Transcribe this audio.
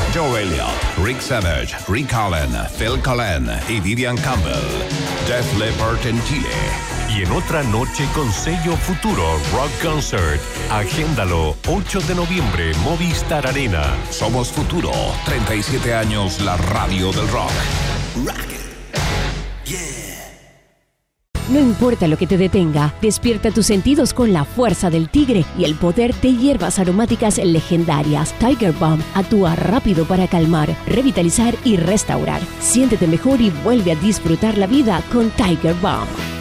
Joe Elliott, Rick Savage, Rick Allen, Phil Collen y Vivian Campbell. Def Leppard en Chile. Y en otra noche con sello Futuro Rock Concert. Agéndalo, 8 de noviembre, Movistar Arena. Somos Futuro, 37 años la radio del rock. Rock it. Yeah. No importa lo que te detenga, despierta tus sentidos con la fuerza del tigre y el poder de hierbas aromáticas legendarias. Tiger Balm actúa rápido para calmar, revitalizar y restaurar. Siéntete mejor y vuelve a disfrutar la vida con Tiger Balm.